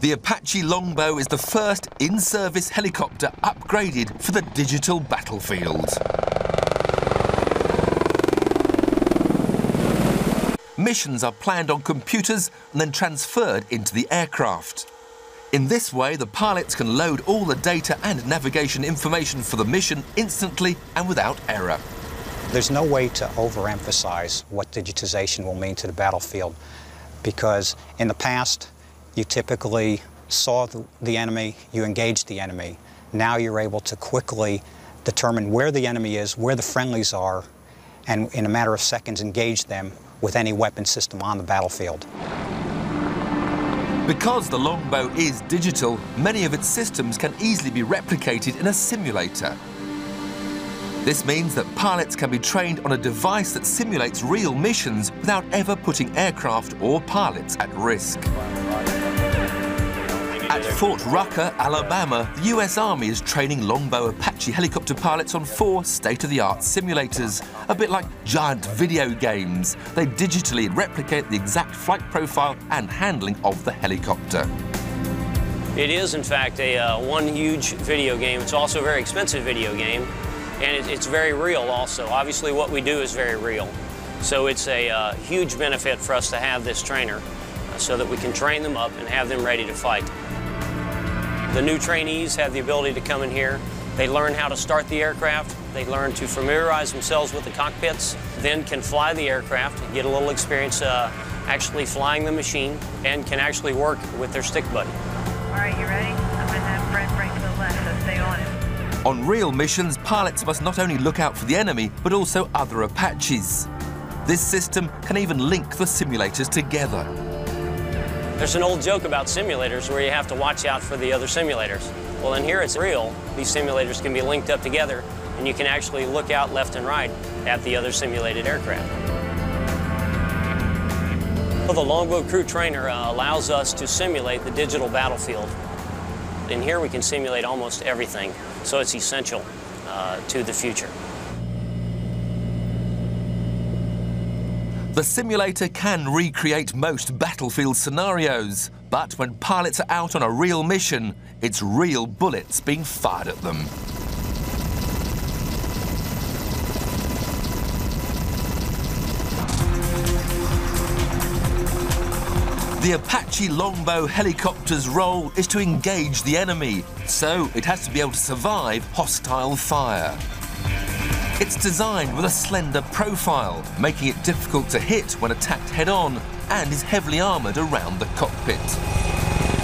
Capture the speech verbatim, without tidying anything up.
The Apache Longbow is the first in-service helicopter upgraded for the digital battlefield. Missions are planned on computers and then transferred into the aircraft. In this way, the pilots can load all the data and navigation information for the mission instantly and without error. There's no way to overemphasize what digitization will mean to the battlefield, because in the past, you typically saw the, the enemy, you engaged the enemy. Now you're able to quickly determine where the enemy is, where the friendlies are, and in a matter of seconds engage them with any weapon system on the battlefield. Because the Longbow is digital, many of its systems can easily be replicated in a simulator. This means that pilots can be trained on a device that simulates real missions without ever putting aircraft or pilots at risk. At Fort Rucker, Alabama, the U S Army is training Longbow Apache helicopter pilots on four state-of-the-art simulators, a bit like giant video games. They digitally replicate the exact flight profile and handling of the helicopter. It is, in fact, a uh, one huge video game. It's also a very expensive video game, and it, it's very real also. Obviously, what we do is very real. So it's a uh, huge benefit for us to have this trainer uh, so that we can train them up and have them ready to fight. The new trainees have the ability to come in here. They learn how to start the aircraft. They learn to familiarize themselves with the cockpits, then can fly the aircraft, get a little experience uh, actually flying the machine, and can actually work with their stick buddy. All right, you ready? I'm going to have Brent break to the left, so stay on him. On real missions, pilots must not only look out for the enemy, but also other Apaches. This system can even link the simulators together. There's an old joke about simulators where you have to watch out for the other simulators. Well, in here it's real. These simulators can be linked up together, and you can actually look out left and right at the other simulated aircraft. Well, the Longbow Crew Trainer uh, allows us to simulate the digital battlefield. In here we can simulate almost everything, so it's essential uh, to the future. The simulator can recreate most battlefield scenarios, but when pilots are out on a real mission, it's real bullets being fired at them. The Apache Longbow helicopter's role is to engage the enemy, so it has to be able to survive hostile fire. It's designed with a slender profile, making it difficult to hit when attacked head-on, and is heavily armoured around the cockpit.